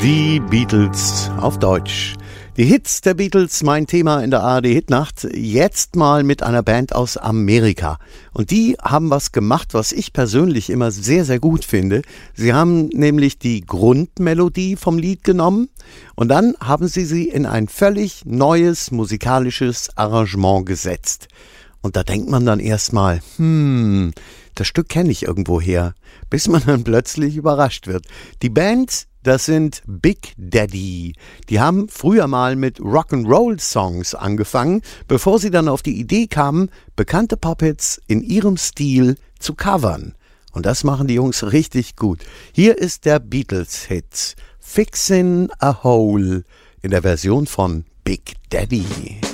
Die Beatles auf Deutsch. Die Hits der Beatles, mein Thema in der ARD Hitnacht, jetzt mal mit einer Band aus Amerika. Und die haben was gemacht, was ich persönlich immer sehr, sehr gut finde. Sie haben nämlich die Grundmelodie vom Lied genommen und dann haben sie in ein völlig neues musikalisches Arrangement gesetzt. Und da denkt man dann erstmal, das Stück kenne ich irgendwoher, bis man dann plötzlich überrascht wird. Die Band, das sind Big Daddy. Die haben früher mal mit Rock'n'Roll-Songs angefangen, bevor sie dann auf die Idee kamen, bekannte Pop-Hits in ihrem Stil zu covern. Und das machen die Jungs richtig gut. Hier ist der Beatles-Hit Fixin' a Hole in der Version von Big Daddy.